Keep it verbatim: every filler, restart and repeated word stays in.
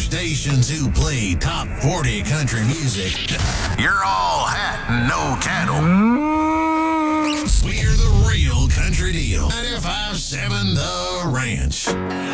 stations who play top forty country music. You're all hat and no cattle. We're the real country deal. ninety-five seven The Ranch.